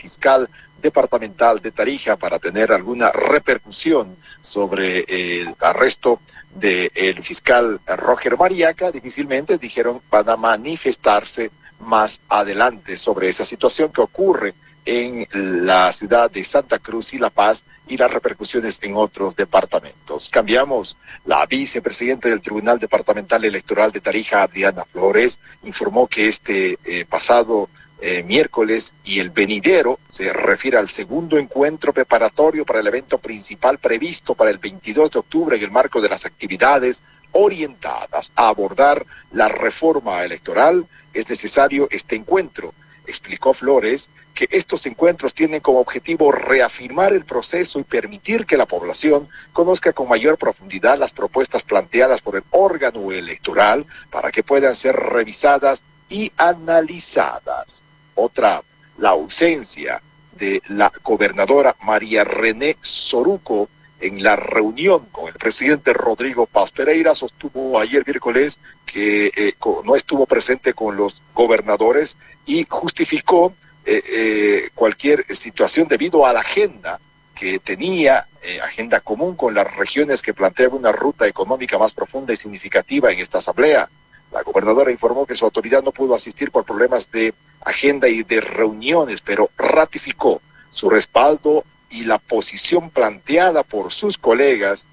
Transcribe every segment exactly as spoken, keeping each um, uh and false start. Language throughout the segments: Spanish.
fiscal departamental de Tarija para tener alguna repercusión sobre el arresto del fiscal Roger Mariaca. Difícilmente, dijeron, van a manifestarse más adelante sobre esa situación que ocurre en la ciudad de Santa Cruz y La Paz y las repercusiones en otros departamentos. Cambiamos. La vicepresidenta del Tribunal Departamental Electoral de Tarija, Adriana Flores, informó que este eh, pasado eh, miércoles y el venidero se refiere al segundo encuentro preparatorio para el evento principal previsto para el veintidós de octubre en el marco de las actividades orientadas a abordar la reforma electoral. Es necesario este encuentro. Explicó Flores que estos encuentros tienen como objetivo reafirmar el proceso y permitir que la población conozca con mayor profundidad las propuestas planteadas por el órgano electoral para que puedan ser revisadas y analizadas. Otra, la ausencia de la gobernadora María René Soruco en la reunión con el presidente Rodrigo Paz Pereira. Sostuvo ayer miércoles que eh, no estuvo presente con los gobernadores y justificó eh, eh, cualquier situación debido a la agenda que tenía, eh, agenda común con las regiones que planteaban una ruta económica más profunda y significativa en esta asamblea. La gobernadora informó que su autoridad no pudo asistir por problemas de agenda y de reuniones, pero ratificó su respaldo y la posición planteada por sus colegas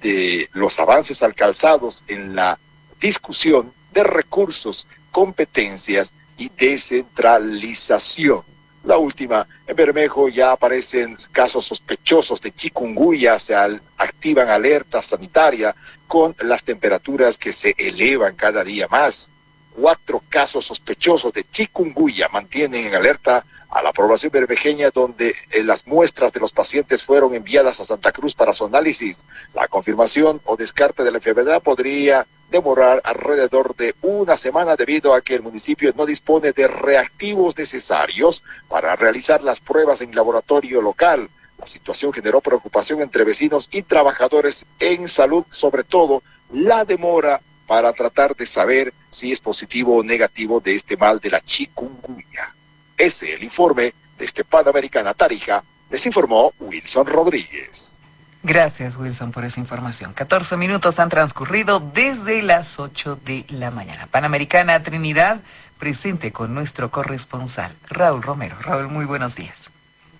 de los avances alcanzados en la discusión de recursos, competencias y descentralización. La última, en Bermejo ya aparecen casos sospechosos de chikungunya, se al, activan alerta sanitaria con las temperaturas que se elevan cada día más. Cuatro casos sospechosos de chikungunya mantienen en alerta a la población bermejeña, donde eh, las muestras de los pacientes fueron enviadas a Santa Cruz para su análisis. La confirmación o descarte de la enfermedad podría demorar alrededor de una semana debido a que el municipio no dispone de reactivos necesarios para realizar las pruebas en laboratorio local. La situación generó preocupación entre vecinos y trabajadores en salud, sobre todo la demora para tratar de saber si es positivo o negativo de este mal de la chikungunya. Ese es el informe desde Panamericana Tarija. Les informó Wilson Rodríguez. Gracias, Wilson, por esa información. catorce minutos han transcurrido desde las ocho de la mañana. Panamericana Trinidad, presente con nuestro corresponsal, Raúl Romero. Raúl, muy buenos días.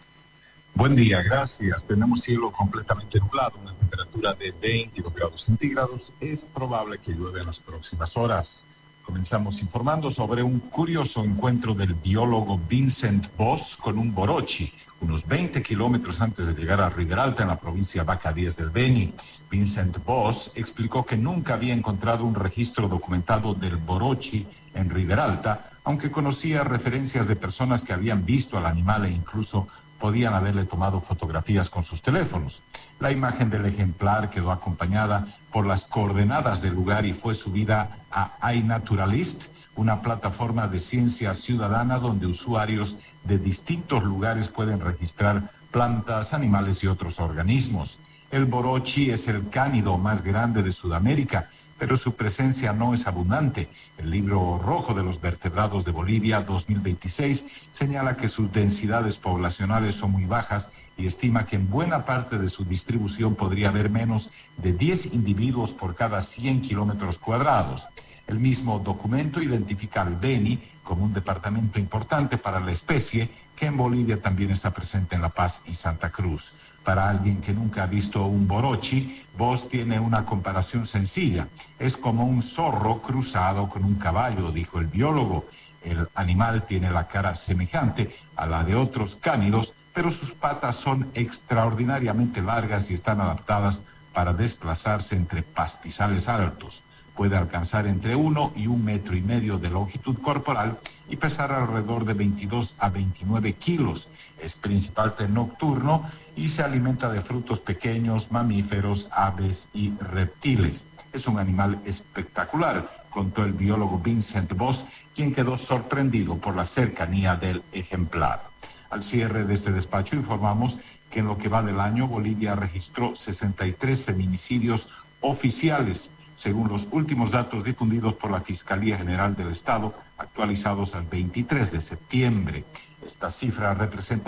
Buen día, gracias. Tenemos cielo completamente nublado, una temperatura de veintidós grados centígrados. Es probable que llueva en las próximas horas. Comenzamos informando sobre un curioso encuentro del biólogo Vincent Boss con un borochi, unos veinte kilómetros antes de llegar a Riberalta, en la provincia Vaca Diez del Beni. Vincent Boss explicó que nunca había encontrado un registro documentado del borochi en Riberalta, aunque conocía referencias de personas que habían visto al animal e incluso podían haberle tomado fotografías con sus teléfonos. La imagen del ejemplar quedó acompañada por las coordenadas del lugar y fue subida a iNaturalist, una plataforma de ciencia ciudadana donde usuarios de distintos lugares pueden registrar plantas, animales y otros organismos. El borochi es el cánido más grande de Sudamérica, pero su presencia no es abundante. El libro rojo de los vertebrados de Bolivia dos mil veintiséis señala que sus densidades poblacionales son muy bajas y estima que en buena parte de su distribución podría haber menos de diez individuos por cada cien kilómetros cuadrados. El mismo documento identifica al Beni como un departamento importante para la especie, que en Bolivia también está presente en La Paz y Santa Cruz. Para alguien que nunca ha visto un borochi, Boss tiene una comparación sencilla. Es como un zorro cruzado con un caballo, dijo el biólogo. El animal tiene la cara semejante a la de otros cánidos, pero sus patas son extraordinariamente largas y están adaptadas para desplazarse entre pastizales altos. Puede alcanzar entre uno y un metro y medio de longitud corporal y pesar alrededor de veintidós a veintinueve kilos. Es principalmente nocturno y se alimenta de frutos pequeños, mamíferos, aves y reptiles. Es un animal espectacular, contó el biólogo Vincent Boss, quien quedó sorprendido por la cercanía del ejemplar. Al cierre de este despacho informamos que en lo que va del año, Bolivia registró sesenta y tres feminicidios oficiales, según los últimos datos difundidos por la Fiscalía General del Estado, actualizados al veintitrés de septiembre. Esta cifra representa